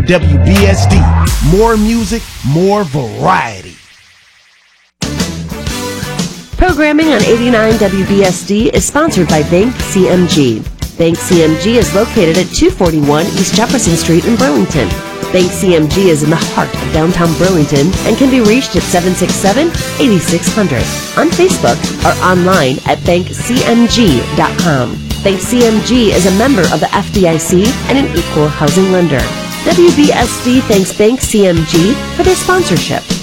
WBSD. More music, more variety. Programming on 89 WBSD is sponsored by Bank CMG. Bank CMG is located at 241 East Jefferson Street in Burlington. Bank CMG is in the heart of downtown Burlington and can be reached at 767-8600 on Facebook or online at bankcmg.com. Bank CMG is a member of the FDIC and an equal housing lender. WBSD thanks Bank CMG for their sponsorship.